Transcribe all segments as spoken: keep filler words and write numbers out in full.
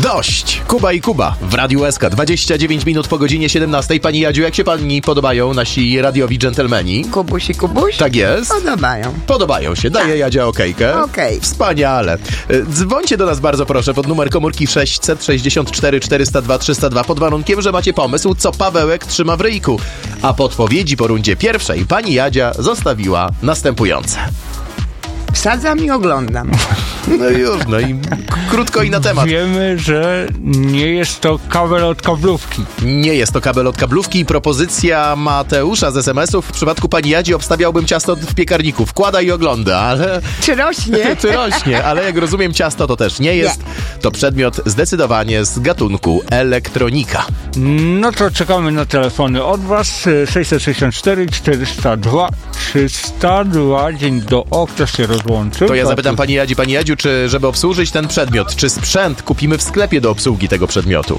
Dość! Kuba i Kuba w Radiu S K. dwadzieścia dziewięć minut po godzinie siedemnastej. Pani Jadziu, jak się pani podobają nasi radiowi dżentelmeni? Kubuś i Kubuś? Tak jest. Podobają. Podobają się. Daje Jadzia okejkę. Okej. Wspaniale. Dzwońcie do nas bardzo proszę pod numer komórki sześćset sześćdziesiąt cztery czterysta dwa trzysta dwa pod warunkiem, że macie pomysł, co Pawełek trzyma w ryjku. A podpowiedzi po rundzie pierwszej pani Jadzia zostawiła następujące. Wsadzam i oglądam. No już, no i krótko i na temat. Wiemy, że nie jest to kabel od kablówki. Nie jest to kabel od kablówki i propozycja Mateusza z es em esów. W przypadku pani Jadzi obstawiałbym ciasto w piekarniku. Wkłada i ogląda, ale... Czy rośnie? Czy rośnie, ale jak rozumiem, ciasto to też nie jest. Nie. To przedmiot zdecydowanie z gatunku elektronika. No to czekamy na telefony od was. sześćset sześćdziesiąt cztery czterysta dwa trzysta dwa. Dzień do o, kto się rozłączył. To ja zapytam pani Jadzi, pani Jadziu, czy żeby obsłużyć ten przedmiot, czy sprzęt kupimy w sklepie do obsługi tego przedmiotu?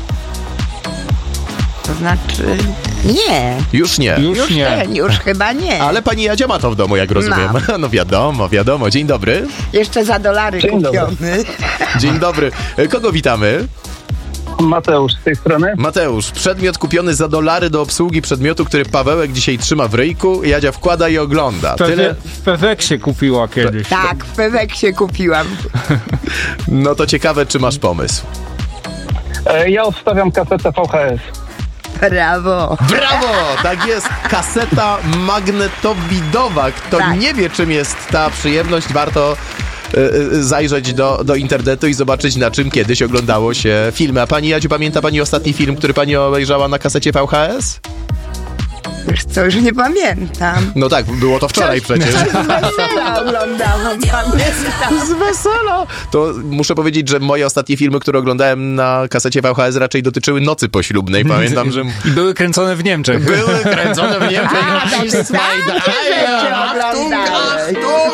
To znaczy... Nie. Już nie. Już, Już nie. ten, już chyba nie. Ale pani Jadzia ma to w domu, jak rozumiem. Mam. No wiadomo, wiadomo. Dzień dobry. Jeszcze za dolary Dzień kupiony. dobry. Dzień dobry. Kogo witamy? Mateusz z tej strony. Mateusz, przedmiot kupiony za dolary do obsługi przedmiotu, który Pawełek dzisiaj trzyma w ryjku. Jadzia wkłada i ogląda. Pewe- Tyle. W Peweksie kupiła kiedyś. Tak, w Peweksie kupiłam. No to ciekawe, czy masz pomysł. E, ja odstawiam kasetę V H S. Brawo. Brawo! Tak jest. Kaseta magnetowidowa. Kto Tak. nie wie, czym jest ta przyjemność, warto y, y, zajrzeć do, do internetu i zobaczyć, na czym kiedyś oglądało się filmy. A pani Jadziu, pamięta pani ostatni film, który pani obejrzała na kasecie V H S? Wiesz co, już nie pamiętam. No tak, było to wczoraj przecież. Z wesela oglądałam, pamiętam. Z wesela! To muszę powiedzieć, że moje ostatnie filmy, które oglądałem na kasecie V H S, raczej dotyczyły nocy poślubnej. Pamiętam, że I były kręcone w Niemczech. były kręcone w Niemczech. A, to ty same rzeczy oglądałeś.